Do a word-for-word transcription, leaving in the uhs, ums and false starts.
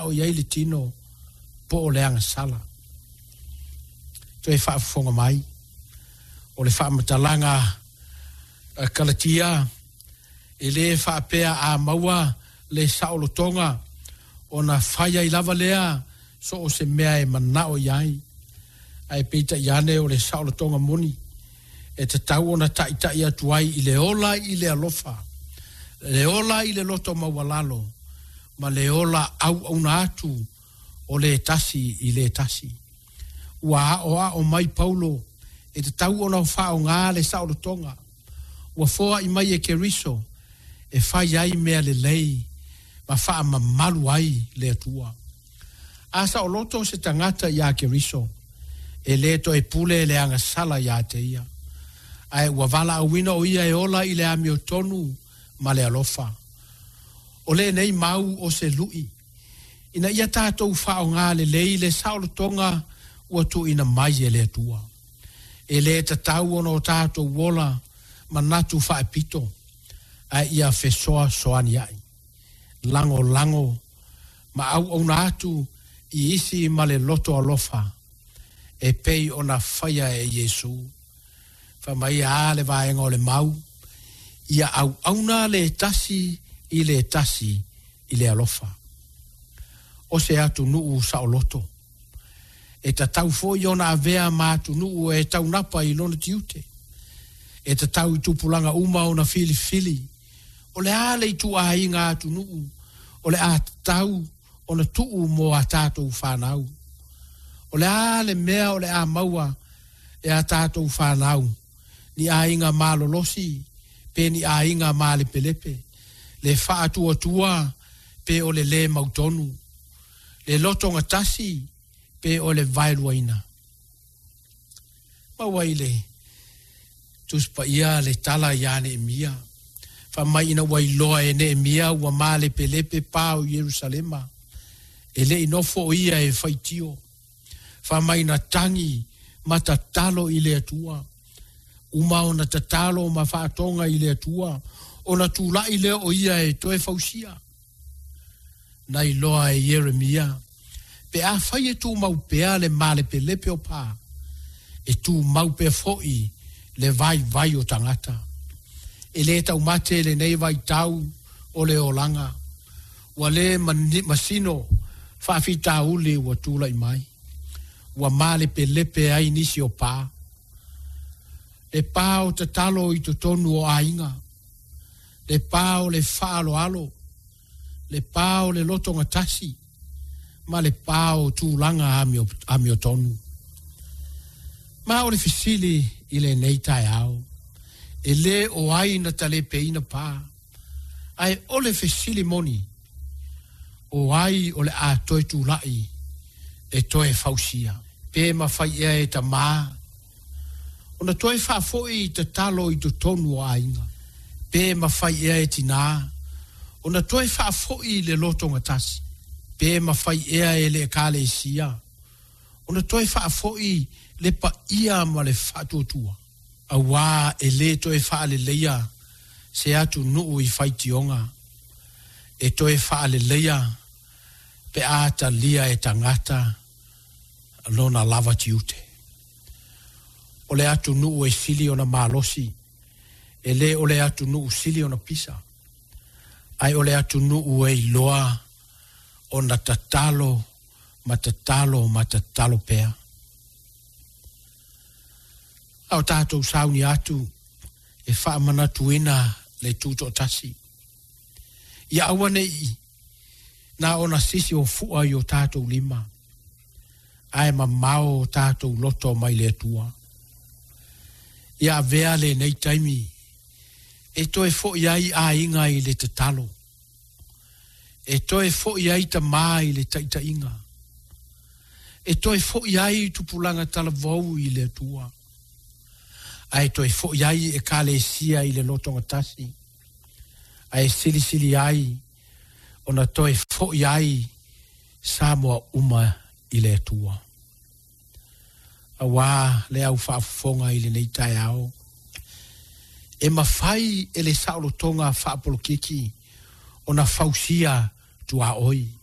o iai le tino po o le anga sala. To e whaafonga mai. O le whaamatalanga uh, kalatia e le whaapea a maua le saolotonga o na whaia i lava lea so o se mea e manao iai. Ai peita iane o le saolotonga moni e te tau o na taitai atuai i le ola i le alofa. Le ola i le loto mawalalo ma le ola au au na atu o le tasi i le tasi. Ua o a o mai Paulo e te tau o na whao ngā le saolotonga. Ua foa i mai e Keriso e whai ai mea le lei ma wha ma malu ai le atua. Asa o loto se tangata i a Keriso e le to e pule le anga sala i a te ia. Ai ua vala awina o ia e ola i le amio tonu ma le alofa. O le nei mau o se lui. Ina ia tātou whao ngā le lei le saolotonga ua tu ina mai e le atua. E le ta tau ono tātou wola ma natu whaepito. Ai ia fesoa soani ai. Lango lango ma au au natu i isi ma le loto alofa. E pei ona whaia e Yesu. Whamai a le vaenga o le mau. Ia au auna le tasi i le tasi i le alofa. O se atu nuu sa o loto. E ta tau fo i ona avea ma atu nuu e tau napa i lona tiute. E ta tau i tupulanga uma ona fili fili. O le ale i tu a inga atu nuu. O le a tau ona tuu mo a tātou whanau. O le ale mea o le a maua e a tātou whanau. Ni a inga malolosi, pe ni a inga male pelepe. Le whaatua tua, pe o le le mautonu. Le lotonga tasi, pe o le vailuaina. Mawaile, tuspa ia le tala ia ne mia. Fa mai ina wailoa e ne mia ua male pelepe pao Yerusalema. E le inofo ia e faitio. Fa mai na tangi matatalo i le atua. Uma o na tatalo ma whaatonga i le atua. O na tula i le o ia e toe fausia. Na i loa e Jeremia. Pe a whai e tu mau pea le male pelepe o pā. E tu mau pea foi le vai vai o tangata. E le tau mate le nei vai tau o le olanga. Wa le masino whaafita uli wa tula i mai. Wa male pelepe ai nisi o pā. Le pā o te talo i to tonu o ainga. Le pā o le whaalo alo. Le pā o le lotonga tasi. Ma le pā o tūlanga ami o tonu. Ma o le fisili i le nei tai au. E le o ai na tale peina pā. Ai o le fisili moni. O ai o le a toi tūlai. E toi fausia. Pe ma fai ea e ta maa. O na toi wha foi te talo i to tonu o ainga. Pe ma fai ea e tina. O na toi wha foi le lotonga tasi. Pe ma fai ea e le kale isia. O na toi wha foi le pa ia ma le whatuatua. A wā e le toi wha le leia. Se atu nuu i whai tionga. E toi wha le leia. Pe ata lia e tangata. Lona lava tiute. O le atu nuu e sili o na malosi. E le o le atu nuu sili o na pisa. Ai o le atu nuu e loa o na tatalo, ma tatalo, ma tatalo pea. Au tātou sauni atu e whaamanatuina le tūto tasi. Ia awane i na ona sisi o fua i o tātou lima. Ai ma mao tātou loto mai le tua. Ia vea le nei taimi. E toe fo iai a inga i le te talo. E toe fo iai ta mai le taita inga. E toe fo iai tupulanga tala vau i le tua. Ai toe fo iai e kale sia i le lotonga tasi. Ai sili sili ai. Ona toe fo iai Samoa uma i le tua. Awa le au whaafonga i le nei tai au. E mawhai e le saolotonga whaapolokiki o na fausia tua oi.